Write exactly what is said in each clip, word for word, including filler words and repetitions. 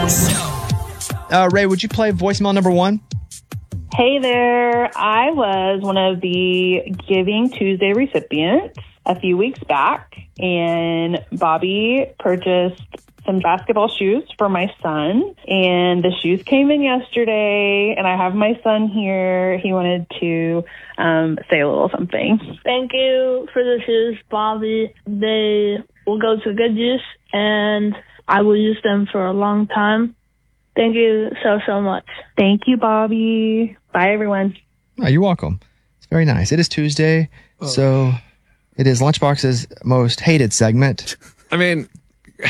Uh, Ray, would you play voicemail number one? Hey there. I was one of the Giving Tuesday recipients a few weeks back, and Bobby purchased some basketball shoes for my son, and the shoes came in yesterday, and I have my son here. He wanted to um, say a little something. Thank you for the shoes, Bobby. They will go to good use, and I will use them for a long time. Thank you so, so much. Thank you, Bobby. Bye, everyone. Oh, you're welcome. It's very nice. It is Tuesday, oh. so it is Lunchbox's most hated segment. I mean, uh,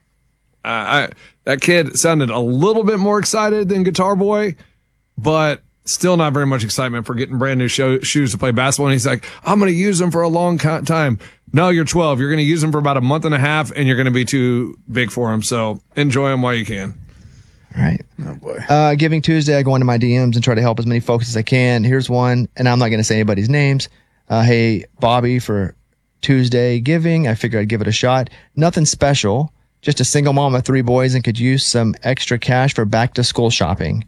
I, that kid sounded a little bit more excited than Guitar Boy, but still not very much excitement for getting brand new show, shoes to play basketball. And he's like, I'm going to use them for a long time. No, you're twelve. You're going to use them for about a month and a half, and you're going to be too big for them. So enjoy them while you can. All right. Oh, boy. Uh, Giving Tuesday, I go into my D Ms and try to help as many folks as I can. Here's one, and I'm not going to say anybody's names. Uh, hey, Bobby, for Tuesday giving, I figured I'd give it a shot. Nothing special. Just a single mom of three boys and could use some extra cash for back-to-school shopping.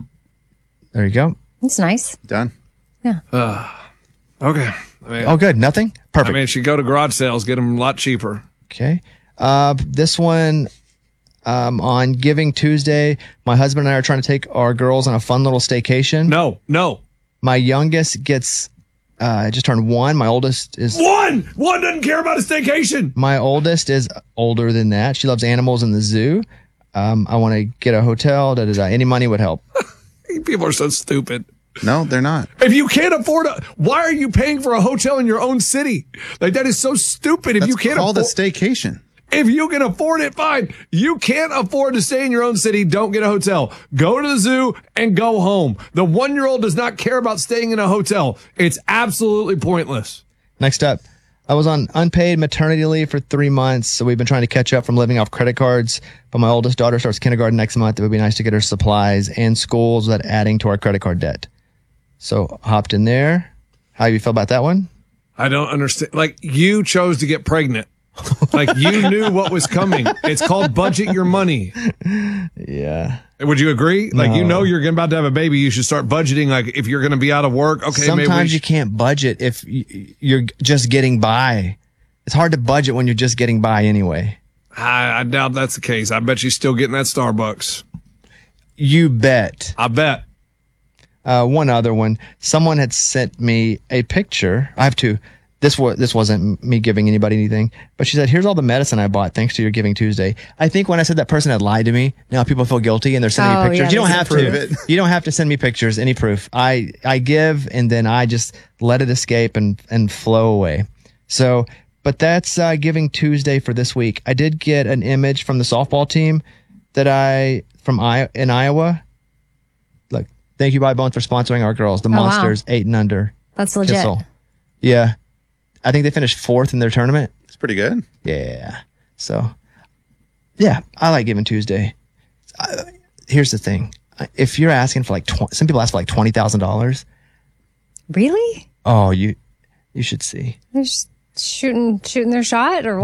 There you go. That's nice. Done. Yeah. Uh, okay. I mean, oh, good. Nothing? Perfect. I mean, she go to garage sales, get them a lot cheaper. Okay. Uh, this one... Um, on Giving Tuesday, my husband and I are trying to take our girls on a fun little staycation. No, no. My youngest gets, uh, just turned one. My oldest is... One! One doesn't care about a staycation. My oldest is older than that. She loves animals in the zoo. Um, I want to get a hotel. Da, da, da. Any money would help. People are so stupid. No, they're not. If you can't afford a... Why are you paying for a hotel in your own city? Like, that is so stupid. If That's you can't called afford... a staycation. If you can afford it, fine. You can't afford to stay in your own city, don't get a hotel. Go to the zoo and go home. The one-year-old does not care about staying in a hotel. It's absolutely pointless. Next up, I was on unpaid maternity leave for three months, so we've been trying to catch up from living off credit cards. But my oldest daughter starts kindergarten next month. It would be nice to get her supplies and schools without adding to our credit card debt. So hopped in there. How do you feel about that one? I don't understand. Like, you chose to get pregnant. Like, you knew what was coming. It's called budget your money. Yeah. Would you agree? No. Like, you know you're about to have a baby. You should start budgeting. Like, if you're going to be out of work, okay, Sometimes maybe we you can't budget if you're just getting by. It's hard to budget when you're just getting by anyway. I, I doubt that's the case. I bet you're still getting that Starbucks. You bet. I bet. Uh, one other one. Someone had sent me a picture. I have two. This was this wasn't me giving anybody anything, but she said, "Here's all the medicine I bought thanks to your Giving Tuesday." I think when I said that person had lied to me, now people feel guilty and they're sending oh, me pictures. Yeah, you don't have to. it. You don't have to send me pictures, any proof. I I give and then I just let it escape and and flow away. So, but that's uh, Giving Tuesday for this week. I did get an image from the softball team that I from I in Iowa. Look, thank you, Bobby Bones, for sponsoring our girls, the oh, Monsters, wow. eight and under. That's legit. Kissel. Yeah. I think they finished fourth in their tournament. It's pretty good. Yeah. So, yeah, I like Giving Tuesday. Uh, here's the thing. If you're asking for like, tw- some people ask for like twenty thousand dollars. Really? Oh, you, you should see. They're just shooting, shooting their shot or